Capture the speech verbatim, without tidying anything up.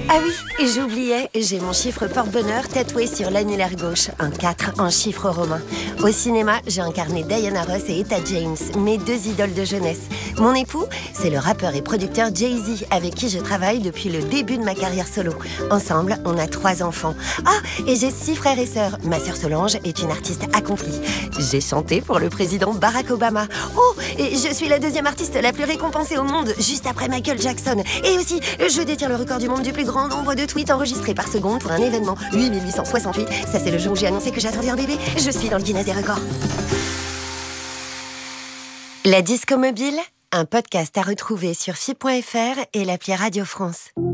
Ah oui, et j'oubliais, j'ai mon chiffre porte-bonheur tatoué sur l'annulaire gauche, un quatre en chiffre romain. Au cinéma, j'ai incarné Diana Ross et Etta James, mes deux idoles de jeunesse. Mon époux, c'est le rappeur et producteur Jay-Z, avec qui je travaille depuis le début de ma carrière solo. Ensemble, on a trois enfants. Ah, et j'ai six frères et sœurs. Ma sœur Solange est une artiste accomplie. J'ai chanté pour le président Barack Obama. Oh, et je suis la deuxième artiste la plus récompensée au monde, juste après Michael Jackson. Et aussi, je détiens le record du monde du plus grand nombre de tweets enregistrés par seconde pour un événement. huit mille huit cent soixante-huit, ça c'est le jour où j'ai annoncé que j'attendais un bébé. Je suis dans le Guinness des records. La Disco Mobile, un podcast à retrouver sur F I point F R et l'appli Radio France.